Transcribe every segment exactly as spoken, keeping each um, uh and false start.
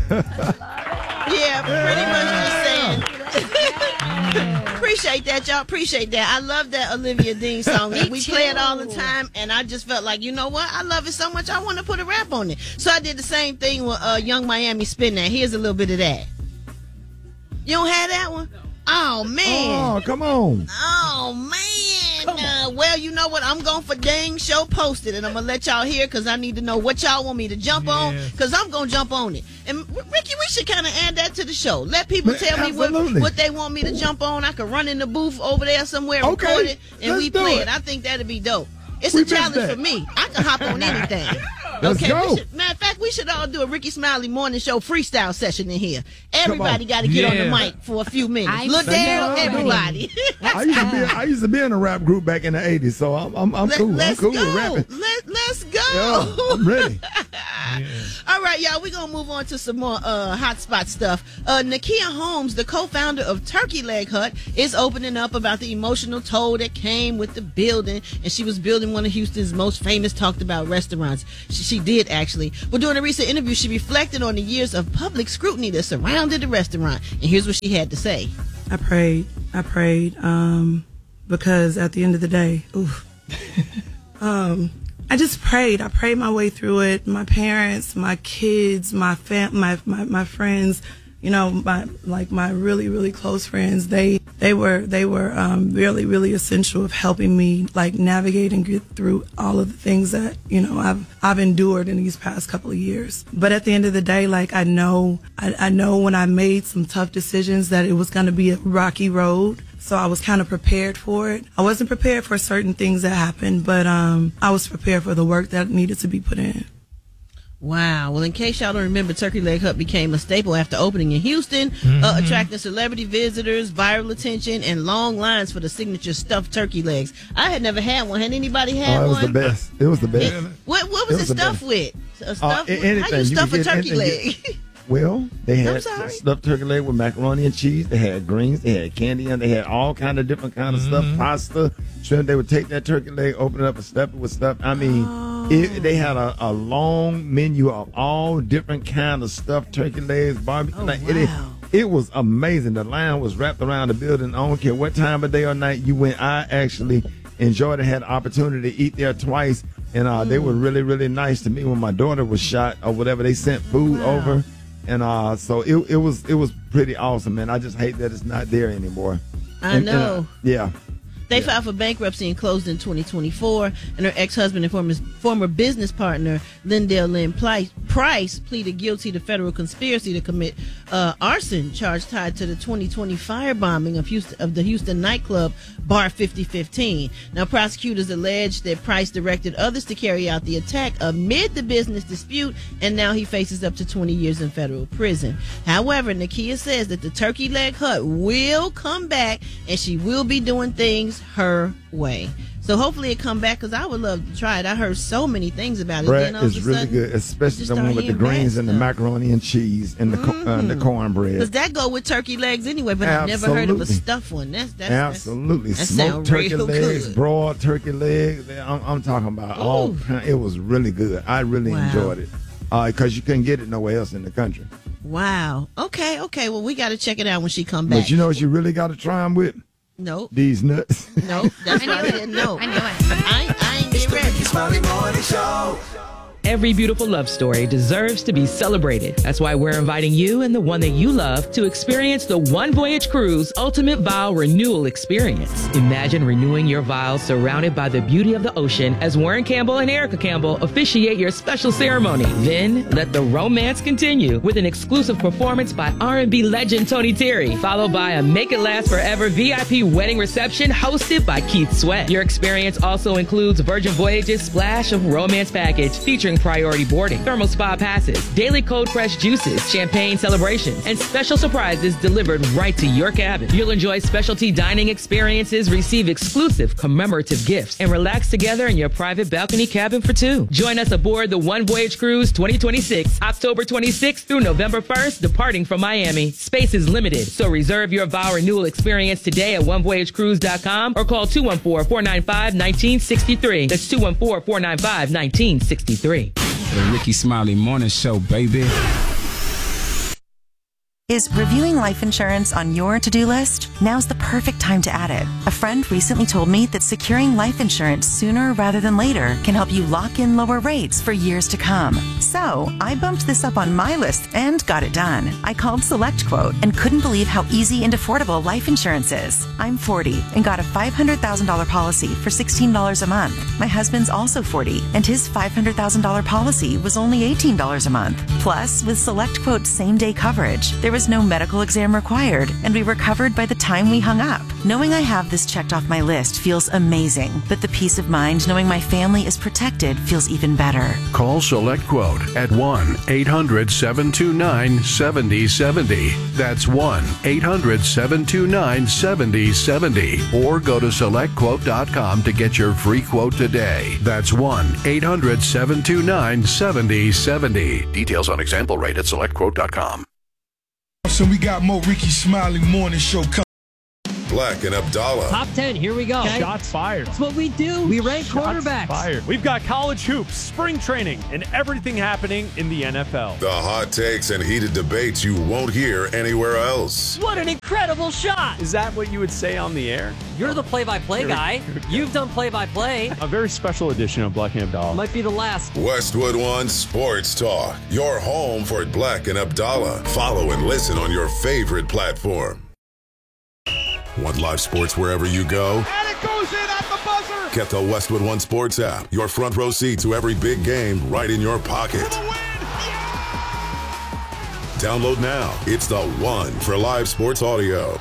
Yeah, pretty much just saying. Appreciate that, y'all. Appreciate that. I love that Olivia Dean song. We too. play it all the time, and I just felt like, you know what? I love it so much, I want to put a rap on it. So I did the same thing with uh, Young Miami Spin That. Here's a little bit of that. You don't have that one? Oh, man. Oh, come on. Oh, man. Uh, well, you know what? I'm going for dang show posted, and I'm going to let y'all hear because I need to know what y'all want me to jump yeah. on because I'm going to jump on it. And, Ricky, we should kind of add that to the show. Let people Man, tell absolutely. me what, what they want me to jump on. I could run in the booth over there somewhere, okay. record it, and Let's we do play it. it. I think that'd be dope. It's We a missed challenge that. for me. I can hop on anything. Let's okay, go. we should, matter of fact, we should all do a Ricky Smiley morning show freestyle session in here. Everybody got to get Yeah. on the mic for a few minutes. I'm Look down, saying. everybody. I used to be I used to be in a rap group back in the eighties, so I'm I'm, I'm Let, cool. I'm let's cool go. with rapping. Let, let's go. Yeah, I'm ready. All right, y'all, we're going to move on to some more uh, hotspot stuff. Uh, Nakia Holmes, the co-founder of Turkey Leg Hut, is opening up about the emotional toll that came with the building, and she was building one of Houston's most famous talked about restaurants. She, she did, actually. But during a recent interview, she reflected on the years of public scrutiny that surrounded the restaurant, and here's what she had to say. I prayed. I prayed um, because at the end of the day, oof, um, I just prayed. I prayed my way through it. My parents, my kids, my fam, my, my my friends, you know, my like my really really close friends. They they were they were um, really really essential of helping me like navigate and get through all of the things that you know I've I've endured in these past couple of years. But at the end of the day, like I know I, I know when I made some tough decisions that it was going to be a rocky road. So I was kind of prepared for it. I wasn't prepared for certain things that happened, but um, I was prepared for the work that needed to be put in. Wow. Well, in case y'all don't remember, Turkey Leg Hut became a staple after opening in Houston, mm-hmm. uh, attracting celebrity visitors, viral attention, and long lines for the signature stuffed turkey legs. I had never had one. Had anybody had Oh, it was one? the best. It was the best. It, what, what was It it, was the stuffed best. with? A stuffed, Uh, anything. how you You stuff could a get turkey anything. leg? Well, they I'm had sorry. stuffed turkey leg with macaroni and cheese. They had greens. They had candy, and they had all kind of different kind of stuff. Pasta, shrimp. They would take that turkey leg, open it up, and stuff it with stuff. I mean, Oh. it, they had a, a long menu of all different kind of stuffed turkey legs, barbecue. Oh, like, it, wow. it was amazing. The line was wrapped around the building. I don't care what time of day or night you went. I actually enjoyed and had the opportunity to eat there twice. And uh, mm. they were really, really nice to me when my daughter was shot or whatever. They sent food Wow. over. And uh, so it it was it was pretty awesome, man. I just hate that it's not there anymore. I And- and, know. uh, yeah. They Yeah. filed for bankruptcy and closed in twenty twenty-four, and her ex-husband and former, former business partner, Lindell Lynn Pli- Price, pleaded guilty to federal conspiracy to commit uh, arson charge tied to the twenty twenty firebombing of Houston of the Houston nightclub Bar fifty fifteen. Now, prosecutors alleged that Price directed others to carry out the attack amid the business dispute, and now he faces up to twenty years in federal prison. However, Nakia says that the Turkey Leg Hut will come back, and she will be doing things her way. So hopefully it come back, because I would love to try it. I heard so many things about it. Bread Then all of is a really sudden, good, especially just the start one with the hearing bad greens and the stuff. macaroni and cheese and the co- uh, the Because cornbread. that go with turkey legs anyway, but I've never heard of a Absolutely. stuffed one. That's, that's Absolutely, That's, that smoked sound turkey real legs, good. broiled turkey legs. I'm, I'm talking about all. Ooh. kind- It was really good. I really Wow. enjoyed it because you couldn't get it nowhere else in the country. Wow. Okay, okay. Well, we got to check it out when she come back. But you know what you really got to try them with? Nope. These nuts. Nope. That's I why I knew it. said no. I knew it. I, ain't- I ain't get ready. Smiley Morning Show. Every beautiful love story deserves to be celebrated. That's why we're inviting you and the one that you love to experience the One Voyage Cruise Ultimate Vow Renewal Experience. Imagine renewing your vows surrounded by the beauty of the ocean as Warren Campbell and Erica Campbell officiate your special ceremony. Then let the romance continue with an exclusive performance by R and B legend Tony Terry, followed by a Make It Last Forever V I P wedding reception hosted by Keith Sweat. Your experience also includes Virgin Voyage's Splash of Romance package featuring priority boarding, thermal spa passes, daily cold pressed juices, champagne celebrations, and special surprises delivered right to your cabin. You'll enjoy specialty dining experiences, receive exclusive commemorative gifts, and relax together in your private balcony cabin for two. Join us aboard the One Voyage Cruise twenty twenty-six, October twenty-sixth through November first, departing from Miami. Space is limited, so reserve your vow renewal experience today at one voyage cruise dot com or call two one four, four nine five, one nine six three. That's two one four, four nine five, one nine six three. The Ricky Smiley Morning Show, baby. Is reviewing life insurance on your to-do list? Now's the perfect time to add it. A friend recently told me that securing life insurance sooner rather than later can help you lock in lower rates for years to come. So I bumped this up on my list and got it done. I called SelectQuote and couldn't believe how easy and affordable life insurance is. I'm forty and got a five hundred thousand dollars policy for sixteen dollars a month. My husband's also forty and his five hundred thousand dollars policy was only eighteen dollars a month. Plus, with SelectQuote same-day coverage, there was no medical exam required, and we were covered by the time we hung up. Knowing I have this checked off my list feels amazing, but the peace of mind knowing my family is protected feels even better. Call SelectQuote at one eight hundred seven two nine seven zero seven zero. That's one eight hundred seven two nine seven zero seven zero. Or go to select quote dot com to get your free quote today. That's one eight hundred seven two nine seven zero seven zero. Details on example rate at select quote dot com. So we got more Ricky Smiley morning show coming. Black and Abdallah. Top ten, here we go. Okay. Shots fired. That's what we do. We rank Shots quarterbacks. Fired. We've got college hoops, spring training, and everything happening in the N F L. The hot takes and heated debates you won't hear anywhere else. What an incredible shot. Is that what you would say on the air? You're the play-by-play guy. You've done play-by-play. A very special edition of Black and Abdallah. Might be the last. Westwood One Sports Talk. Your home for Black and Abdallah. Follow and listen on your favorite platform. Want live sports wherever you go? And it goes in at the buzzer. Get the Westwood One Sports app. Your front row seat to every big game right in your pocket. For the win. Yeah. Download now. It's the one for live sports audio.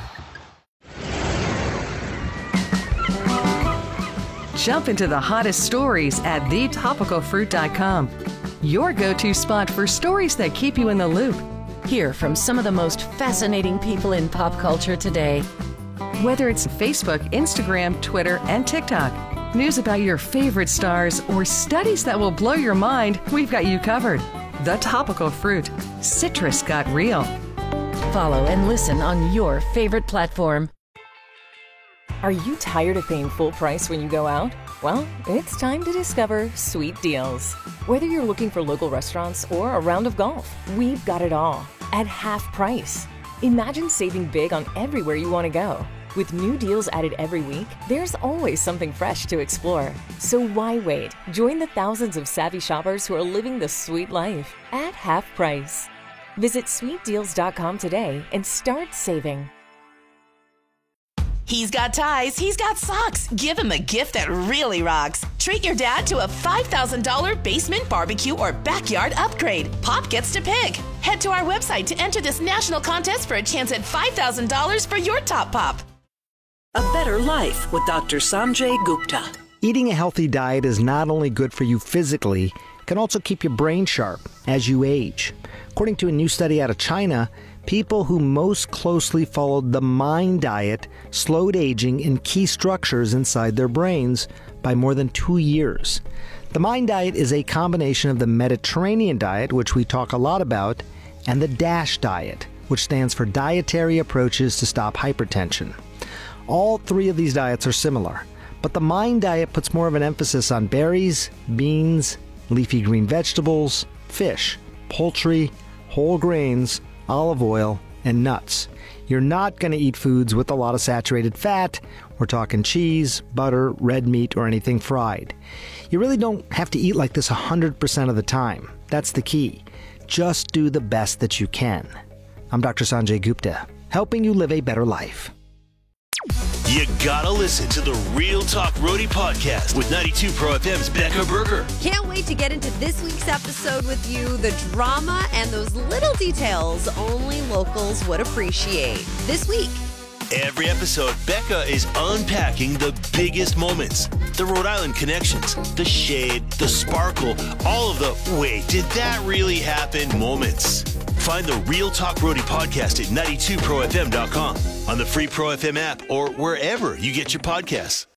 Jump into the hottest stories at the topical fruit dot com. Your go-to spot for stories that keep you in the loop. Hear from some of the most fascinating people in pop culture today. Whether it's Facebook, Instagram, Twitter, and TikTok, news about your favorite stars, or studies that will blow your mind, we've got you covered. The Topical Fruit. Citrus got real. Follow and listen on your favorite platform. Are you tired of paying full price when you go out? Well, it's time to discover Sweet Deals. Whether you're looking for local restaurants or a round of golf, we've got it all at half price. Imagine saving big on everywhere you want to go. With new deals added every week, there's always something fresh to explore. So why wait? Join the thousands of savvy shoppers who are living the sweet life at half price. Visit sweet deals dot com today and start saving. He's got ties, he's got socks. Give him a gift that really rocks. Treat your dad to a five thousand dollars basement barbecue or backyard upgrade. Pop gets to pick. Head to our website to enter this national contest for a chance at five thousand dollars for your top pop. A better life with Doctor Sanjay Gupta. Eating a healthy diet is not only good for you physically, it can also keep your brain sharp as you age. According to a new study out of China, people who most closely followed the MIND diet slowed aging in key structures inside their brains by more than two years. The MIND diet is a combination of the Mediterranean diet, which we talk a lot about, and the DASH diet, which stands for Dietary Approaches to Stop Hypertension. All three of these diets are similar, but the MIND diet puts more of an emphasis on berries, beans, leafy green vegetables, fish, poultry, whole grains, olive oil, and nuts. You're not going to eat foods with a lot of saturated fat. We're talking cheese, butter, red meat, or anything fried. You really don't have to eat like this one hundred percent of the time. That's the key. Just do the best that you can. I'm Doctor Sanjay Gupta, helping you live a better life. You gotta listen to the Real Talk Roadie podcast with ninety-two Pro F M's Becca Berger. Can't wait to get into this week's episode with you. The drama and those little details only locals would appreciate. This week. Every episode, Becca is unpacking the biggest moments, the Rhode Island connections, the shade, the sparkle, all of the wait, did that really happen moments. Find the Real Talk Roadie podcast at ninety-two pro f m dot com, on the free Pro F M app, or wherever you get your podcasts.